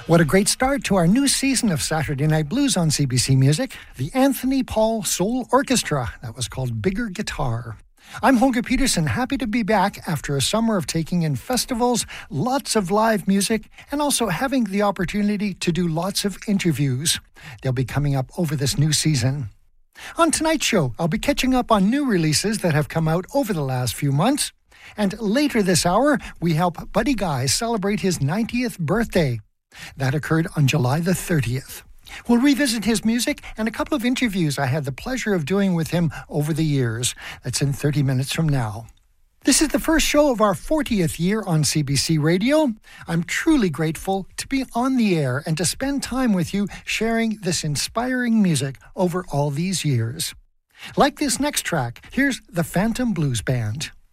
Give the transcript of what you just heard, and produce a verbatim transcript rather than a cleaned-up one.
What a great start to our new season of Saturday Night Blues on C B C Music. The Anthony Paul Soul Orchestra. That was called Bigger Guitar. I'm Holger Peterson, happy to be back after a summer of taking in festivals, lots of live music, and also having the opportunity to do lots of interviews. They'll be coming up over this new season. On tonight's show, I'll be catching up on new releases that have come out over the last few months. And later this hour, we help Buddy Guy celebrate his ninetieth birthday. That occurred on July the thirtieth. We'll revisit his music and a couple of interviews I had the pleasure of doing with him over the years. That's in thirty minutes from now. This is the first show of our fortieth year on C B C Radio. I'm truly grateful to be on the air and to spend time with you sharing this inspiring music over all these years. Like this next track, here's the Phantom Blues Band.